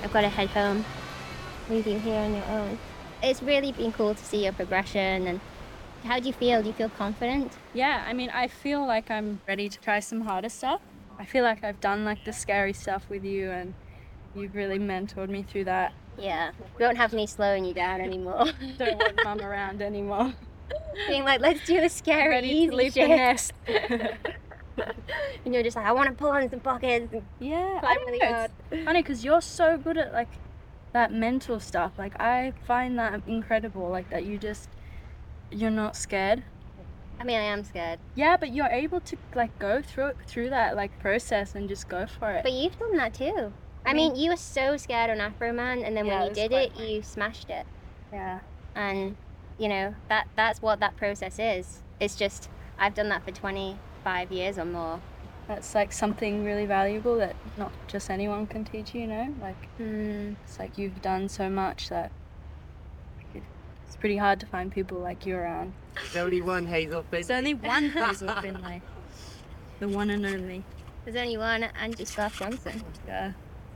I've got to head home, leave you here on your own. It's really been cool to see your progression. And how do you feel? Do you feel confident? Yeah, I mean, I feel like I'm ready to try some harder stuff. I feel like I've done like the scary stuff with you, and you've really mentored me through that. Yeah. We don't have me slowing you down anymore. Don't want mum around anymore. Being like, let's do the scary, Ready easy to leave shit. the nest. And you're just like, I want to pull on some pockets. Yeah, Climb really hard. it's funny because you're so good at like that mental stuff. Like I find that incredible. Like that you're not scared. I mean, I am scared. Yeah, but you're able to like go through that like process and just go for it. But you've done that too. I mean, you were so scared on Afro Man, and then Yeah, when it you was did quite it, you smashed it. Yeah. And you know, that's what that process is. It's just, I've done that for 25 years or more. That's like something really valuable that not just anyone can teach you, you know? Like it's like you've done so much that it's pretty hard to find people like you around. There's only one Hazel Finlay. There's only one Hazel Finlay. The one and only. There's only one Andrew Scarf Johnson. Yeah.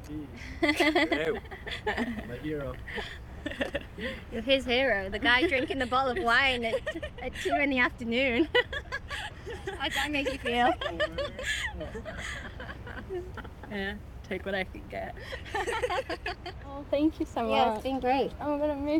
My hero. You're his hero, the guy drinking the bottle of wine at 2 in the afternoon. How does that make you feel? Yeah, take what I can get. Oh, thank you so much. Yeah, it's been great. I'm gonna miss